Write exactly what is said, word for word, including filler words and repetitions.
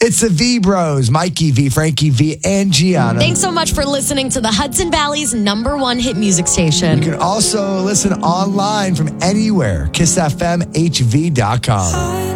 It's the V Bros, Mikey V, Frankie V, and Gianna. Thanks so much for listening to the Hudson Valley's number one hit music station. You can also listen online from anywhere. kiss f m h v dot com.